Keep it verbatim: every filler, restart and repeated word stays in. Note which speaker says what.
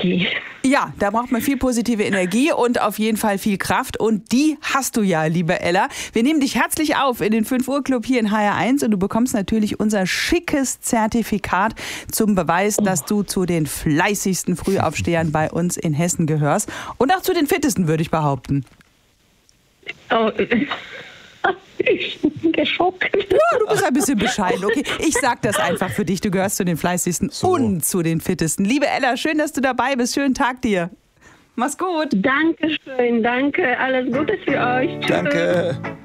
Speaker 1: Energie.
Speaker 2: Ja, da braucht man viel positive Energie und auf jeden Fall viel Kraft. Und die hast du ja, liebe Ella. Wir nehmen dich herzlich auf in den fünf Uhr Club hier in H R eins und du bekommst natürlich unser schickes Zertifikat zum Beweis, dass du zu den fleißigsten Frühaufstehern bei uns in Hessen gehörst. Und auch zu den fittesten, würde ich behaupten.
Speaker 1: Oh, ich bin geschockt.
Speaker 2: Ja, du bist ein bisschen bescheiden. Okay, ich sag das einfach für dich. Du gehörst zu den fleißigsten
Speaker 3: So.
Speaker 2: und zu den fittesten. Liebe Ella, schön, dass du dabei bist. Schönen Tag dir. Mach's gut.
Speaker 1: Dankeschön, danke. Alles Gute für euch. Tschüss.
Speaker 3: Danke.